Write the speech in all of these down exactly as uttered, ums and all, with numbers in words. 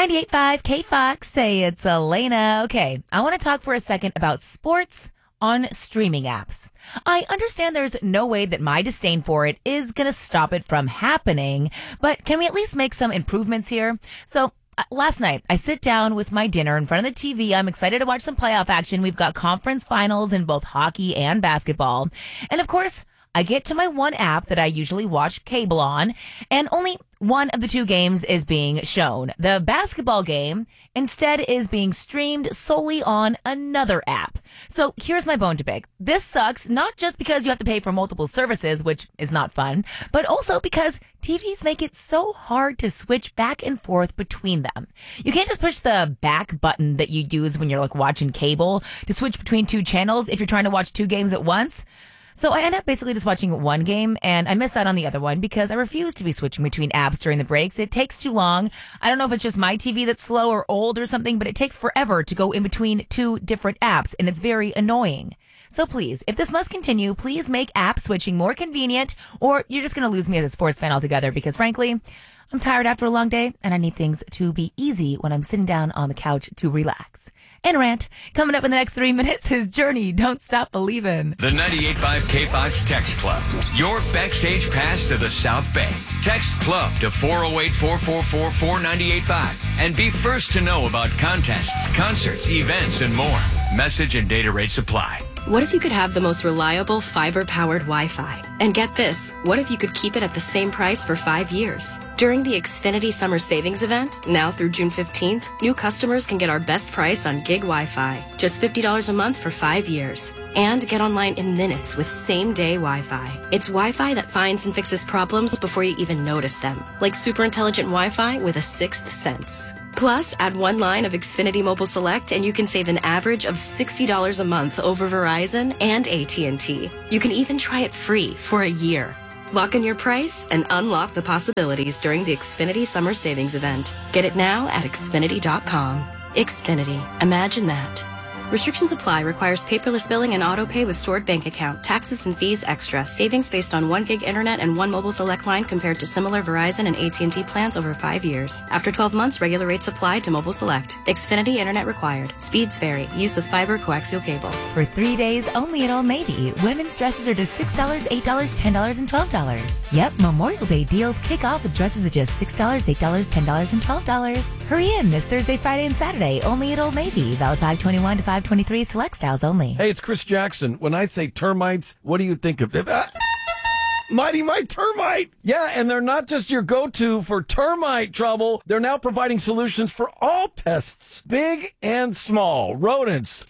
ninety-eight point five K-Fox, say it's Elena. Okay, I want to talk for a second about sports on streaming apps. I understand there's no way that my disdain for it is going to stop it from happening, but can we at least make some improvements here? So, uh, last night, I sit down with my dinner in front of the T V. I'm excited to watch some playoff action. We've got conference finals in both hockey and basketball. And of course, I get to my one app that I usually watch cable on, and only one of the two games is being shown. The basketball game instead is being streamed solely on another app. So here's my bone to pick. This sucks, not just because you have to pay for multiple services, which is not fun, but also because T Vs make it so hard to switch back and forth between them. You can't just push the back button that you use when you're like watching cable to switch between two channels if you're trying to watch two games at once. So I end up basically just watching one game, and I miss out on the other one because I refuse to be switching between apps during the breaks. It takes too long. I don't know if it's just my T V that's slow or old or something, but it takes forever to go in between two different apps, and it's very annoying. So please, if this must continue, please make app switching more convenient, or you're just going to lose me as a sports fan altogether because, frankly, I'm tired after a long day, and I need things to be easy when I'm sitting down on the couch to relax. And rant. Coming up in the next three minutes is Journey, Don't Stop Believin'. The ninety-eight point five K-Fox Text Club. Your backstage pass to the South Bay. Text club to four oh eight, four four four, four nine eight five and be first to know about contests, concerts, events, and more. Message and data rate supply. What if you could have the most reliable fiber-powered Wi-Fi? And get this, what if you could keep it at the same price for five years? During the Xfinity Summer Savings Event, now through June fifteenth, new customers can get our best price on gig Wi-Fi, just fifty dollars a month for five years. And get online in minutes with same-day Wi-Fi. It's Wi-Fi that finds and fixes problems before you even notice them, like super intelligent Wi-Fi with a sixth sense. Plus, add one line of Xfinity Mobile Select and you can save an average of sixty dollars a month over Verizon and A T and T. You can even try it free for a year. Lock in your price and unlock the possibilities during the Xfinity Summer Savings Event. Get it now at Xfinity dot com. Xfinity. Imagine that. Restrictions apply. Requires paperless billing and auto pay with stored bank account. Taxes and fees extra. Savings based on one gig internet and one mobile select line compared to similar Verizon and A T and T plans over five years. After twelve months, regular rates apply to mobile select. Xfinity internet required. Speeds vary. Use of fiber coaxial cable. For three days only at Old Navy, women's dresses are just six dollars, eight dollars, ten dollars, and twelve dollars. Yep, Memorial Day deals kick off with dresses at just six dollars, eight dollars, ten dollars, and twelve dollars. Hurry in this Thursday, Friday, and Saturday only at Old Navy. Valid five twenty-one to five twenty-three, select styles only. Hey, it's Chris Jackson. When I say termites, what do you think of them? Ah, Mighty Mite Termite. Yeah, and they're not just your go-to for termite trouble. They're now providing solutions for all pests, big and small, rodents,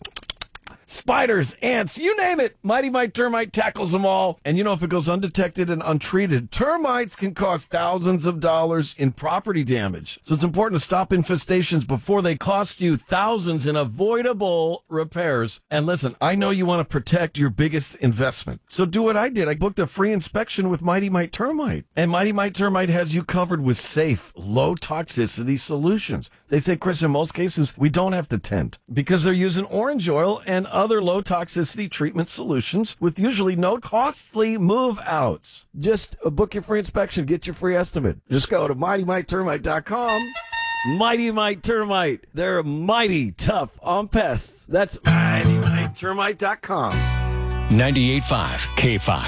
spiders, ants, you name it. Mighty Mite Termite tackles them all. And you know, if it goes undetected and untreated, termites can cause thousands of dollars in property damage. So it's important to stop infestations before they cost you thousands in avoidable repairs. And listen, I know you want to protect your biggest investment. So do what I did. I booked a free inspection with Mighty Mite Termite. And Mighty Mite Termite has you covered with safe, low toxicity solutions. They say, Chris, in most cases, we don't have to tent because they're using orange oil and other low toxicity treatment solutions with usually no costly move outs. Just uh, book your free inspection, get your free estimate. Just go to mighty mite termite dot com. Mighty Mite Termite. They're mighty tough on pests. That's mighty mite termite dot com. ninety-eight point five K-Fox.